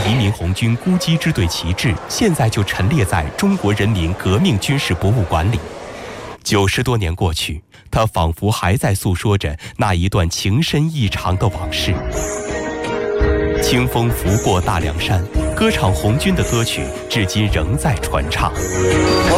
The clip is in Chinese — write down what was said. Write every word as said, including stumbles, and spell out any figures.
黎民红军孤击支队旗帜，现在就陈列在中国人民革命军事博物馆里。九十多年过去，它仿佛还在诉说着那一段情深意长的往事。清风拂过大凉山，歌唱红军的歌曲至今仍在传唱。